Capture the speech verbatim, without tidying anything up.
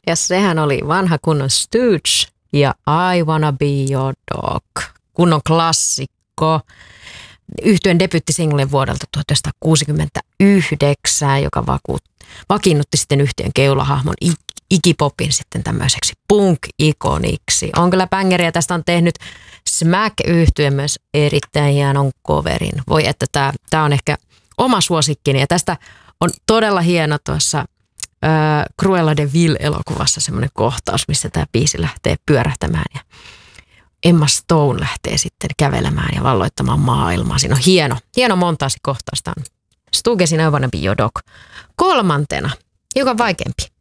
Ja sehän oli vanha kunnon Stooge ja I Wanna Be Your Dog. Kunnon klassikko. Yhtyeen debyttisinglen vuodelta tuhatyhdeksänsataakuusikymmentäyhdeksän, joka vakuut, vakiinnutti sitten yhtyeen keulahahmon Iggy Popin sitten tämmöiseksi punk-ikoniksi. On kyllä bängeriä. Tästä on tehnyt Smack-yhtye myös erittäin hienon coverin. Voi että tämä, tämä on ehkä oma suosikkini. Ja tästä on todella hieno tuossa äh, Cruella de Vil-elokuvassa semmoinen kohtaus, missä tämä biisi lähtee pyörähtämään ja Emma Stone lähtee sitten kävelemään ja valloittamaan maailmaa. Siinä on hieno, hieno montaasi kohtausta. Stoogesin I Wanna Be Your Dog. Kolmantena, hiukan vaikeampi.